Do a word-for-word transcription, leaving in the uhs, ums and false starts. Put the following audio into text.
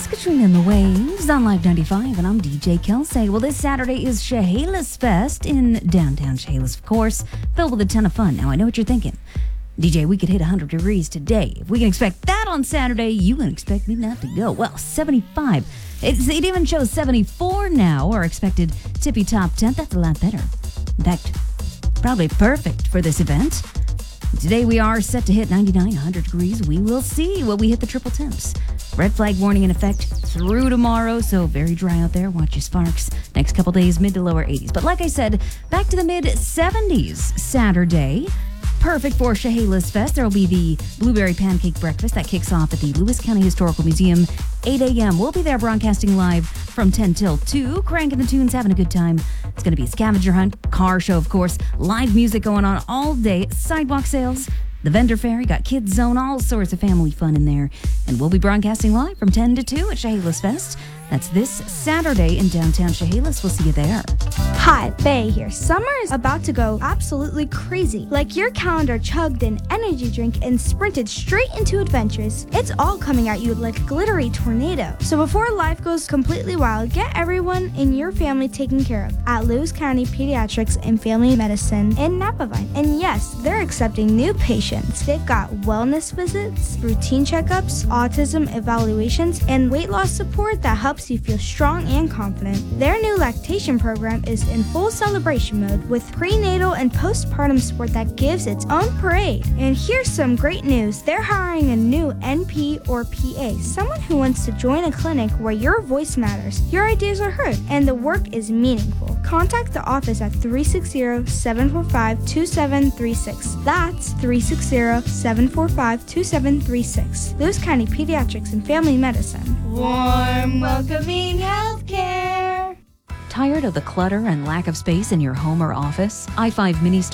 Katrina and the Waves on Live ninety-five, and I'm D J Kelsey. Well, this Saturday is Chehalis Fest in downtown Chehalis, of course, filled with a ton of fun. Now, I know what you're thinking. D J, we could hit one hundred degrees today. If we can expect that on Saturday, you can expect me not to go. Well, seventy-five. It's, it even shows seventy-four now, our expected tippy top temp. That's a lot better. In fact, probably perfect for this event. Today we are set to hit ninety-nine, one hundred degrees. We will see what we hit the triple temps. Red flag warning in effect through tomorrow, so very dry out there. Watch your sparks. Next couple days, mid to lower eighties. But like I said, back to the mid seventies Saturday. Perfect for Chehalis Fest. There will be the Blueberry Pancake Breakfast that kicks off at the Lewis County Historical Museum, eight a.m. We'll be there broadcasting live from ten till two, cranking the tunes, having a good time. It's going to be a scavenger hunt, car show, of course, live music going on all day, sidewalk sales, the vendor fair, you got Kids Zone, all sorts of family fun in there. And we'll be broadcasting live from ten to two at Chehalis Fest. That's this Saturday in downtown Chehalis. We'll see you there. Hi, Faye here. Summer is about to go absolutely crazy. Like your calendar chugged an energy drink and sprinted straight into adventures. It's all coming at you like a glittery tornado. So before life goes completely wild, get everyone in your family taken care of at Lewis County Pediatrics and Family Medicine in Napavine. And yes, they're accepting new patients. They've got wellness visits, routine checkups, autism evaluations, and weight loss support that helps you feel strong and confident. Their new lactation program is in full celebration mode with prenatal and postpartum support that gives its own parade. And here's some great news. They're hiring a new N P or P A, someone who wants to join a clinic where your voice matters, your ideas are heard, and the work is meaningful. Contact the office at three six zero, seven four five, two seven three six. That's three six zero, seven four five, two seven three six. Lewis County Pediatrics and Family Medicine. Warm, welcoming healthcare. Tired of the clutter and lack of space in your home or office? i five Mini